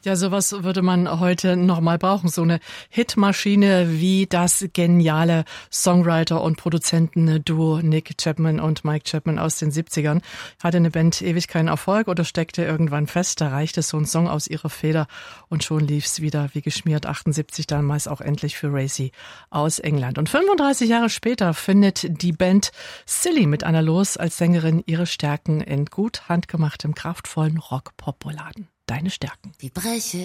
Ja, sowas würde man heute nochmal brauchen. So eine Hitmaschine wie das geniale Songwriter- und Produzentenduo Nick Chapman und Mike Chapman aus den 70ern. Hatte eine Band ewig keinen Erfolg oder steckte irgendwann fest. Da reichte so ein Song aus ihrer Feder und schon lief's wieder wie geschmiert. 78 damals auch endlich für Racy aus England. Und 35 Jahre später findet die Band Silly mit Anna Loos als Sängerin ihre Stärken in gut handgemachtem, kraftvollen Rock-Pop-Balladen. Deine Stärken. Die breche